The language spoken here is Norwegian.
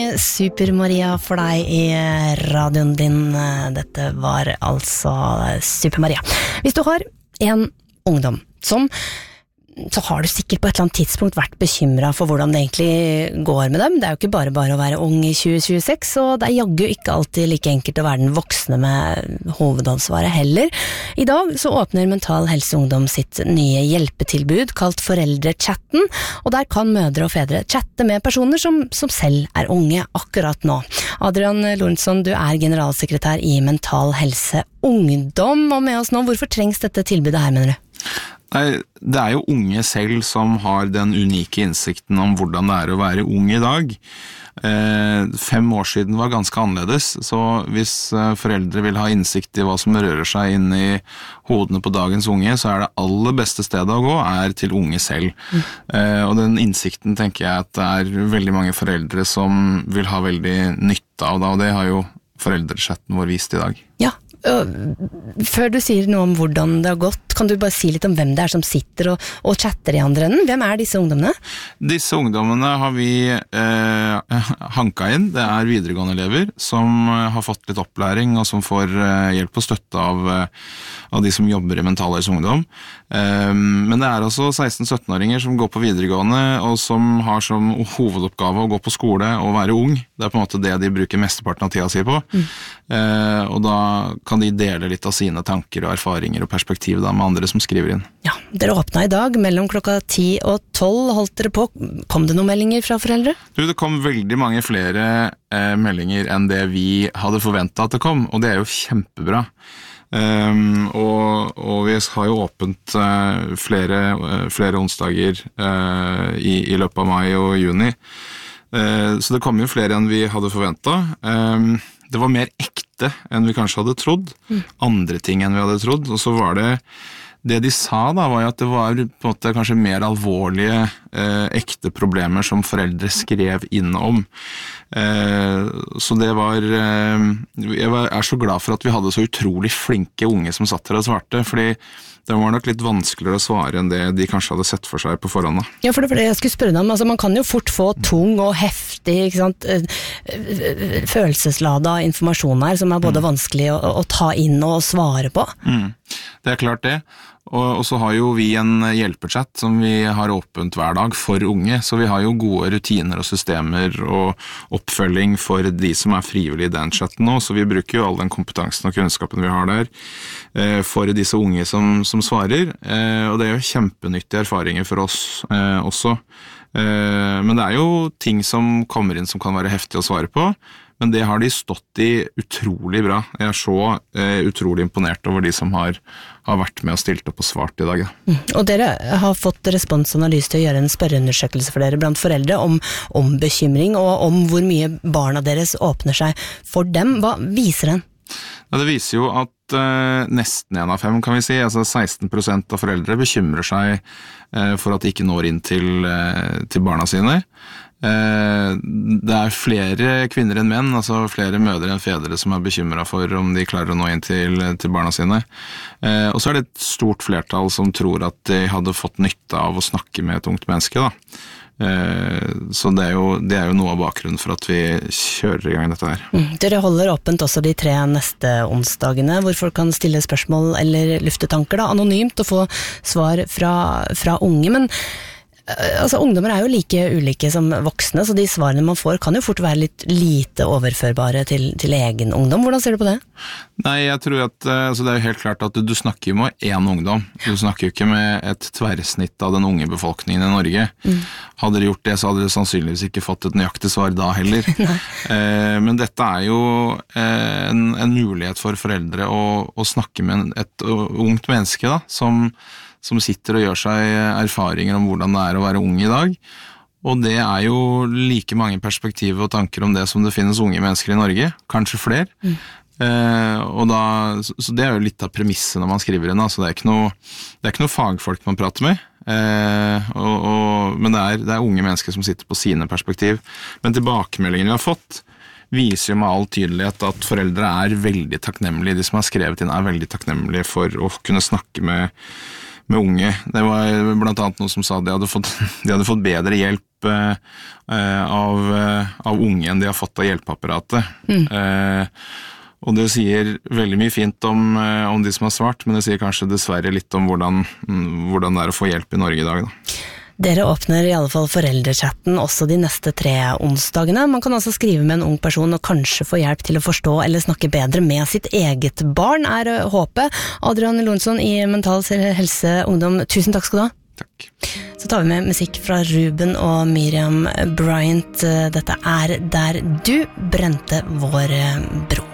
Super Maria for deg i radioen din. Dette var altså Super Maria. Hvis du har en ungdom så har du sikkert på et eller annet tidspunkt vært bekymret for hvordan det egentlig går med dem. Det er jo ikke bare å være ung i 2026, og det er jaggu ikke alltid like enkelt å være den voksne med hovedansvaret heller. I dag så åpner Mental Helse Ungdom sitt nye hjelpetilbud kalt Foreldrechatten, og der kan mødre og fedre chatte med personer som selv er unge akkurat nå. Adrian Lorentzon, du er generalsekretær i Mental Helse Ungdom, og med oss nå, hvorfor trengs dette tilbudet her, mener du? Nei, det er jo unge selv som har den unike innsikten om hvordan det er å være ung i dag. 5 år siden var ganske annerledes, så hvis foreldre vil ha innsikt i hva som rører seg inn i hodene på dagens unge, så er det aller beste stedet å gå er til unge selv. Og den innsikten tenker jeg at det er veldig mange foreldre som vil ha veldig nytte av det, og det har jo foreldrechatten vår vist i dag. Ja. Før du sier noe om hvordan det har gått, kan du bare si litt om hvem det er som sitter og chatter i andre enden? Hvem er disse ungdommene? Disse ungdommene har vi hanka inn. Det er videregående elever som har fått litt opplæring og som får hjelp og støtte av de som jobber i Mental Helse Ungdom. Men det er også 16-17-åringer som går på videregående og som har som hovedoppgave å gå på skole og være ung. Det er på en måte det de bruker mesteparten av tida si på. Og da kan de dele litt av sine tanker og erfaringer og perspektiv da, med andre som skriver inn. Ja, dere åpna i dag mellom klokka 10 og 12, holdt dere på. Kom det noen meldinger fra foreldre? Det kom veldig mange flere meldinger enn det vi hadde forventet at det kom, og det er jo kjempebra. Og vi har jo åpent flere onsdager i løpet av mai og juni, så det kom jo flere enn vi hadde forventet. Det var mer ekte enn vi kanskje hadde trodd, andre ting enn vi hadde trodd, og så var det de sa da, var jo at det var på en måte kanskje mer alvorlige, ekte problemer som foreldre skrev inn om. Så det var, jeg er så glad for at vi hadde så utrolig flinke unge som satt her og svarte, fordi det var nok litt vanskeligere å svare enn det de kanskje hadde sett for seg på forhånd. Ja, for det var det jeg skulle spørre deg om. Altså, man kan jo fort få tung og heftig, ikke sant, følelseslada informasjon her, som er både vanskelig å ta inn og svare på. Det er klart det. Og så har jo vi en hjelpechat som vi har åpent hver dag for unge, så vi har jo gode rutiner og systemer og oppfølging for de som er frivillige i den chatten nå, så vi bruker jo all den kompetansen og kunnskapen vi har der for disse unge som svarer, og det er jo kjempenyttige erfaringer for oss også. Men det er jo ting som kommer inn som kan være heftig å svare på, men det har de stått i utrolig bra. Jeg er så utrolig imponert over de som har vært med og stilt opp og svart i dag. Ja. Og dere har fått Respons og Analyse til å gjøre en spørreundersøkelse for dere blant foreldre om bekymring og om hvor mye barna deres åpner seg for dem. Hva viser den? Ja, det viser jo at nesten 1 av 5 kan vi si, altså 16% av foreldre bekymrer seg for at de ikke når inn til barna sine. Det er flere kvinner enn menn, altså flere mødre enn fedre som er bekymret for om de klarer å nå inn til barna sine. Og så er det et stort flertall som tror at de hadde fått nytte av å snakke med et ungt menneske da. Så det er jo noe av bakgrunnen for at vi kjører i gang dette her. Dere holder åpent også de 3 neste onsdagene, hvor folk kan stille spørsmål eller lufte tanker da, anonymt og få svar fra unge, men altså, ungdommer er jo like ulike som voksne, så de svarene man får kan jo fort være litt lite overførbare til egen ungdom. Hvordan ser du på det? Nei, jeg tror at altså det er jo helt klart at du snakker jo med en ungdom. Du snakker jo ikke med et tverrsnitt av den unge befolkningen i Norge. Hadde de gjort det, så hadde de sannsynligvis ikke fått et nøyaktig svar da heller. Men dette er jo en mulighet for foreldre å snakke med et ungt menneske da, som sitter og gjør seg erfaringer om hvordan det er å være ung i dag. Og det er jo like mange perspektiver og tanker om det som det finnes unge mennesker i Norge, kanskje flere. Så det er jo litt av premisset når man skriver inn, altså det er ikke noe fagfolk man prater med, men det er unge mennesker som sitter på sine perspektiv. Men tilbakemeldingene vi har fått viser jo med all tydelighet at foreldre er veldig takknemlige. De som har skrevet inn er veldig takknemlige for å kunne snakke med unge. Det var blant annet noen som sa at de hadde fått bedre hjelp hjelp av unge enn de har fått av hjelpeapparatet. Og det sier veldig mye fint om de som har svart, men det sier kanskje dessverre litt om hvordan det å få hjelp i Norge i dag, da. Dere åpner i alle fall foreldrechatten også de neste 3 onsdagene. Man kan altså skrive med en ung person og kanskje få hjelp til å forstå eller snakke bedre med sitt eget barn, er håpet. Adrian Lorentzon i Mental Helse Ungdom, tusen takk skal du ha. Takk. Så tar vi med musikk fra Ruben og Miriam Bryant. Dette er Der du brente vår bro.